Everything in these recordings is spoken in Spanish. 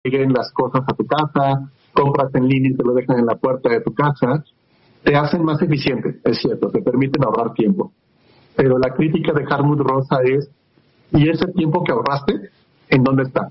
lleguen las cosas a tu casa, compras en línea y te lo dejan en la puerta de tu casa, te hacen más eficiente, es cierto, te permiten ahorrar tiempo. Pero la crítica de Hartmut Rosa es, ¿y ese tiempo que ahorraste, en dónde está?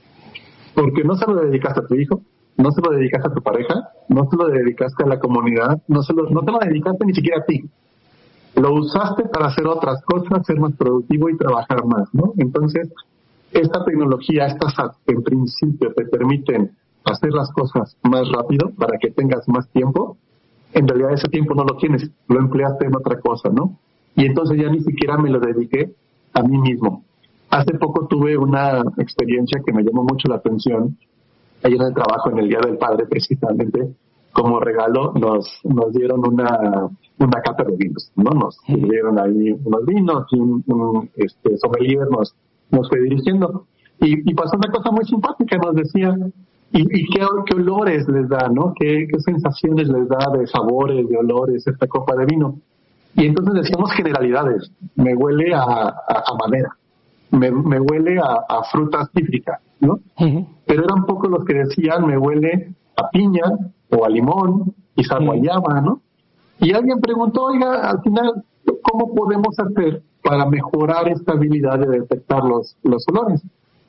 Porque no se lo dedicaste a tu hijo, no se lo dedicaste a tu pareja, no se lo dedicaste a la comunidad, no te lo dedicaste ni siquiera a ti. Lo usaste para hacer otras cosas, ser más productivo y trabajar más, ¿no? Entonces, esta tecnología, estas apps, en principio te permiten hacer las cosas más rápido para que tengas más tiempo. En realidad ese tiempo no lo tienes, lo empleaste en otra cosa, ¿no? Y entonces ya ni siquiera me lo dediqué a mí mismo. Hace poco tuve una experiencia que me llamó mucho la atención. Ahí en el trabajo, en el Día del Padre, precisamente, como regalo, nos dieron una cata de vinos, ¿no? Nos dieron ahí unos vinos y un sommelier nos fue dirigiendo. Y pasó una cosa muy simpática, nos decía, ¿y qué olores les da, no? ¿Qué sensaciones les da de sabores, de olores esta copa de vino? Y entonces decíamos generalidades. Me huele a madera, me huele a frutas cítricas, ¿no? Uh-huh. Pero eran pocos los que decían, me huele a piña o a limón, quizá guayaba, ¿no? Y alguien preguntó, oiga, al final, ¿cómo podemos hacer para mejorar esta habilidad de detectar los olores?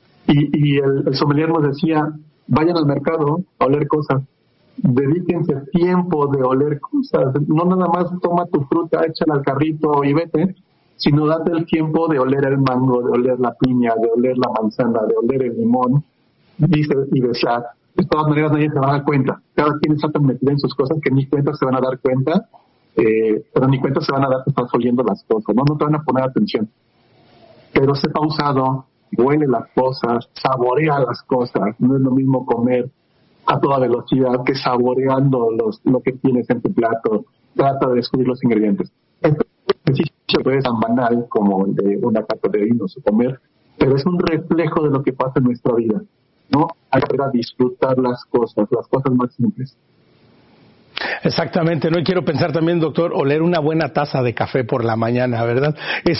Y el sommelier nos decía, vayan al mercado a oler cosas, dedíquense tiempo de oler cosas, no nada más toma tu fruta, échala al carrito y vete, sino date el tiempo de oler el mango, de oler la piña, de oler la manzana, de oler el limón. Dice, y decía, de todas maneras nadie se va a dar cuenta, cada quien está tan metido en sus cosas que ni cuenta se van a dar cuenta, pero ni cuenta se van a dar que estás oliendo las cosas, no te van a poner atención. Pero sé pausado, huele las cosas, saborea las cosas, no es lo mismo comer a toda velocidad que saboreando lo que tienes en tu plato, trata de descubrir los ingredientes. Este ejercicio es tan banal como el de una cata de vinos o comer, pero es un reflejo de lo que pasa en nuestra vida, ¿no? Hay que disfrutar las cosas más simples. Exactamente, no, y quiero pensar también, doctor, oler una buena taza de café por la mañana, ¿verdad?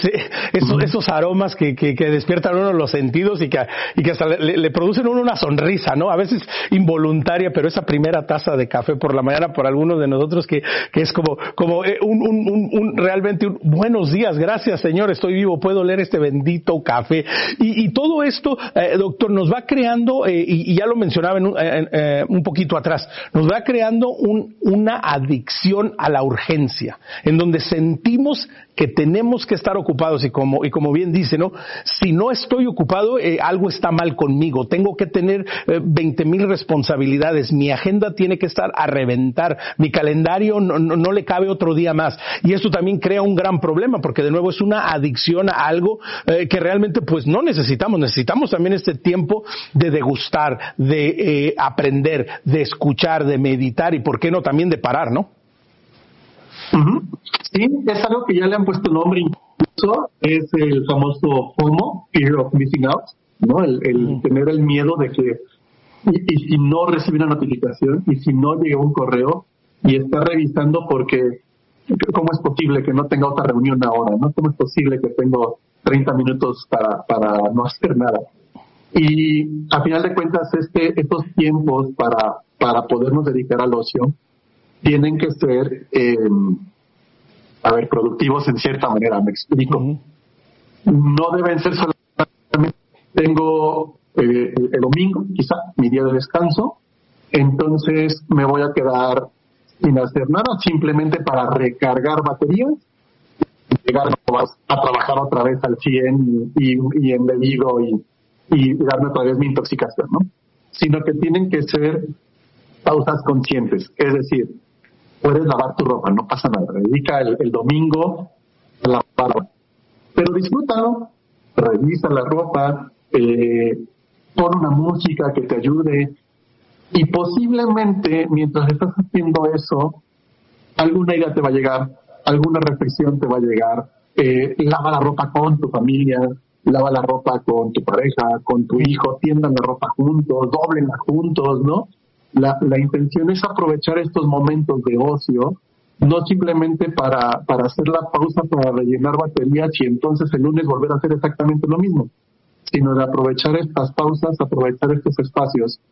Esos aromas que despiertan uno los sentidos y que hasta le producen a uno una sonrisa, ¿no? A veces involuntaria, pero esa primera taza de café por la mañana por algunos de nosotros que es como realmente un buenos días, gracias Señor, estoy vivo, puedo oler este bendito café. Y todo esto, doctor, nos va creando, y ya lo mencionaba un poquito atrás, nos va creando una adicción a la urgencia, en donde sentimos que tenemos que estar ocupados y como bien dice, ¿no? Si no estoy ocupado, algo está mal conmigo, tengo que tener 20,000 responsabilidades, mi agenda tiene que estar a reventar, mi calendario no le cabe otro día más, y esto también crea un gran problema, porque de nuevo es una adicción a algo que realmente pues no necesitamos también este tiempo de degustar, de aprender, de escuchar, de meditar y por qué no también de parar, ¿no? Uh-huh. Sí, es algo que ya le han puesto nombre incluso, es el famoso FOMO, Fear of Missing Out, ¿no? El tener el miedo de que, y si no recibe una notificación, y si no llega un correo, y está revisando porque, ¿cómo es posible que no tenga otra reunión ahora, no? ¿Cómo es posible que tengo 30 minutos para no hacer nada? Y a final de cuentas estos tiempos para podernos dedicar al ocio tienen que ser productivos en cierta manera, me explico. Uh-huh. No deben ser solamente tengo el domingo, quizá mi día de descanso, entonces me voy a quedar sin hacer nada, simplemente para recargar baterías, llegar a trabajar otra vez al 100 y embebido y darme otra vez mi intoxicación, ¿no? Sino que tienen que ser pausas conscientes, es decir, puedes lavar tu ropa, no pasa nada, dedica el domingo a lavar, pero disfrútalo, revisa la ropa, pon una música que te ayude y posiblemente mientras estás haciendo eso, alguna idea te va a llegar, alguna reflexión te va a llegar, lava la ropa con tu familia, lava la ropa con tu pareja, con tu hijo, tiendan la ropa juntos, doblenla juntos, ¿no? La intención es aprovechar estos momentos de ocio, no simplemente para hacer la pausa para rellenar baterías y entonces el lunes volver a hacer exactamente lo mismo, sino de aprovechar estas pausas, aprovechar estos espacios